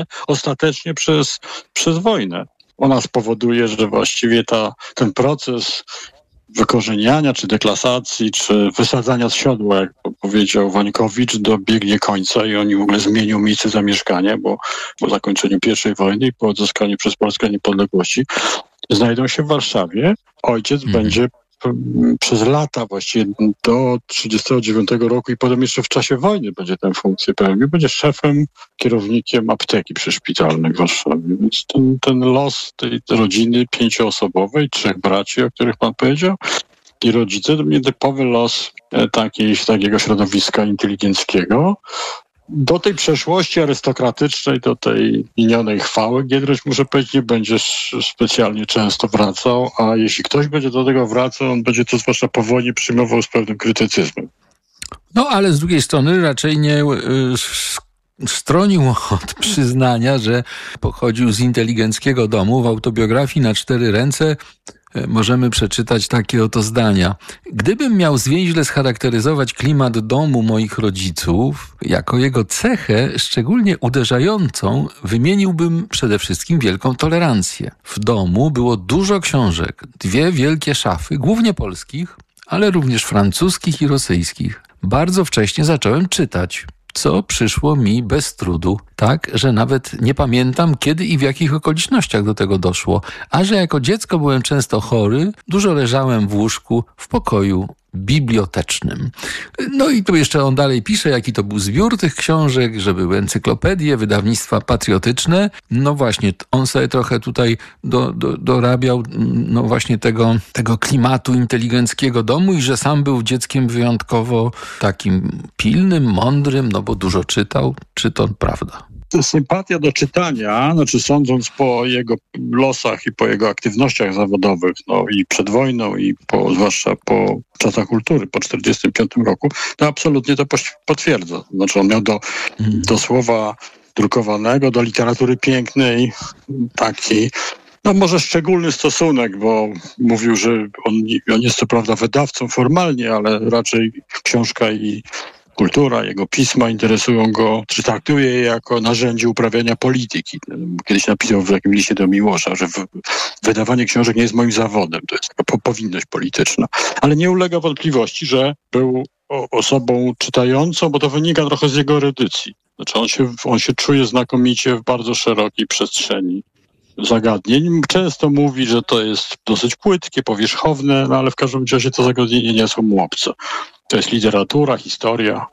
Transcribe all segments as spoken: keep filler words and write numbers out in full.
ostatecznie przez, przez wojnę. Ona spowoduje, że właściwie ta, ten proces wykorzeniania, czy deklasacji, czy wysadzania z siodła, jak powiedział Wańkowicz, dobiegnie końca i oni w ogóle zmienią miejsce zamieszkania, bo po zakończeniu pierwszej wojny i po odzyskaniu przez Polskę niepodległości znajdą się w Warszawie. Ojciec mhm. będzie przez lata, właściwie do trzydziestego dziewiątego roku i potem jeszcze w czasie wojny będzie tę funkcję pełnił. Będzie szefem, kierownikiem apteki przyszpitalnej w Warszawie. Więc ten, ten los tej rodziny pięcioosobowej, trzech braci, o których pan powiedział, i rodzice, to nietypowy los takiej, takiego środowiska inteligenckiego. Do tej przeszłości arystokratycznej, do tej minionej chwały Giedroyć, muszę powiedzieć, nie będzie specjalnie często wracał, a jeśli ktoś będzie do tego wracał, on będzie to zwłaszcza po wojnie przyjmował z pewnym krytycyzmem. No ale z drugiej strony raczej nie yy, stronił od przyznania, że pochodził z inteligenckiego domu. W autobiografii Na cztery ręce możemy przeczytać takie oto zdania. Gdybym miał zwięźle scharakteryzować klimat domu moich rodziców, jako jego cechę szczególnie uderzającą, wymieniłbym przede wszystkim wielką tolerancję. W domu było dużo książek, dwie wielkie szafy, głównie polskich, ale również francuskich i rosyjskich. Bardzo wcześnie zacząłem czytać, co przyszło mi bez trudu, tak, że nawet nie pamiętam, kiedy i w jakich okolicznościach do tego doszło, a że jako dziecko byłem często chory, dużo leżałem w łóżku w pokoju bibliotecznym. No i tu jeszcze on dalej pisze, jaki to był zbiór tych książek, że były encyklopedie, wydawnictwa patriotyczne. No właśnie, on sobie trochę tutaj do, do, dorabiał no właśnie tego, tego klimatu inteligenckiego domu i że sam był dzieckiem wyjątkowo takim pilnym, mądrym, no bo dużo czytał. Czy to prawda? Sympatia do czytania, znaczy sądząc po jego losach i po jego aktywnościach zawodowych, no i przed wojną i po, zwłaszcza po czasach kultury, po czterdziestym piątym roku, to absolutnie to potwierdza. Znaczy on miał do, do słowa drukowanego, do literatury pięknej taki, no może szczególny stosunek, bo mówił, że on, on jest co prawda wydawcą formalnie, ale raczej książka i kultura, jego pisma interesują go, czy traktuje je jako narzędzie uprawiania polityki. Kiedyś napisał w jakimś liście do Miłosza, że w, wydawanie książek nie jest moim zawodem, to jest taka powinność polityczna. Ale nie ulega wątpliwości, że był osobą czytającą, bo to wynika trochę z jego erudycji. Znaczy on się, on się czuje znakomicie w bardzo szerokiej przestrzeni zagadnień. Często mówi, że to jest dosyć płytkie, powierzchowne, no ale w każdym razie to zagadnienie nie są mu obce. To jest literatura, historia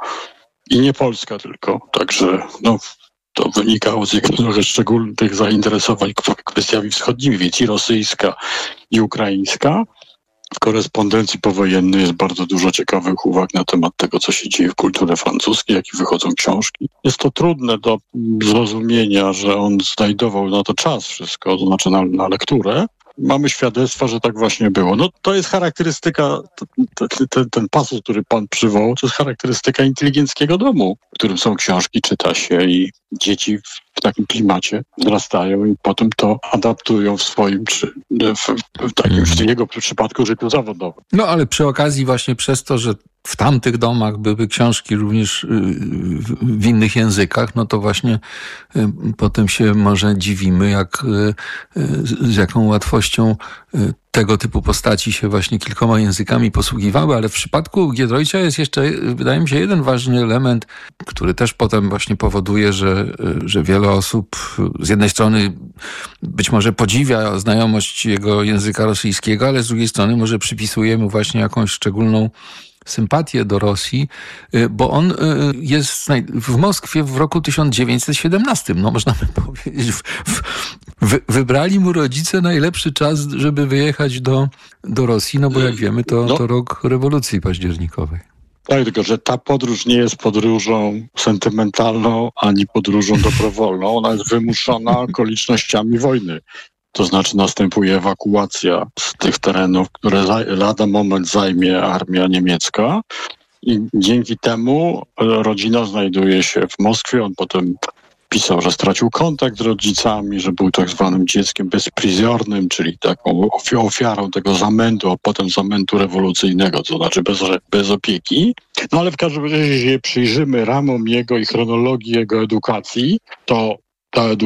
i nie polska tylko. Także no, to wynikało z jego trochę szczególnych zainteresowań kwestiami wschodnimi, więc i rosyjska, i ukraińska. W korespondencji powojennej jest bardzo dużo ciekawych uwag na temat tego, co się dzieje w kulturze francuskiej, jak i wychodzą książki. Jest to trudne do zrozumienia, że on znajdował na to czas wszystko, to znaczy na, na lekturę. Mamy świadectwa, że tak właśnie było. No to jest charakterystyka, ten, ten pasus, który pan przywołał, to jest charakterystyka inteligenckiego domu, w którym są książki, czyta się i dzieci w takim klimacie wzrastają i potem to adaptują w swoim, czy w, w takim, w jego przypadku życiu zawodowym. No ale przy okazji właśnie przez to, że w tamtych domach były książki również w innych językach, no to właśnie potem się może dziwimy, jak, z jaką łatwością tego typu postaci się właśnie kilkoma językami posługiwały, ale w przypadku Giedroycia jest jeszcze, wydaje mi się, jeden ważny element, który też potem właśnie powoduje, że, że wiele osób z jednej strony być może podziwia znajomość jego języka rosyjskiego, ale z drugiej strony może przypisuje mu właśnie jakąś szczególną sympatię do Rosji, bo on jest w Moskwie w roku tysiąc dziewięćset siedemnastym. No można by powiedzieć, w, w, wybrali mu rodzice najlepszy czas, żeby wyjechać do, do Rosji, no bo jak wiemy, to, no. to rok rewolucji październikowej. Tak, tylko że ta podróż nie jest podróżą sentymentalną, ani podróżą dobrowolną. Ona jest wymuszona okolicznościami wojny. To znaczy następuje ewakuacja z tych terenów, które lada moment zajmie armia niemiecka i dzięki temu rodzina znajduje się w Moskwie. On potem pisał, że stracił kontakt z rodzicami, że był tak zwanym dzieckiem bezprizornym, czyli taką ofiarą tego zamętu, a potem zamętu rewolucyjnego, to znaczy bez, bez opieki. No ale w każdym razie, jeśli przyjrzymy ramom jego i chronologii jego edukacji, to ta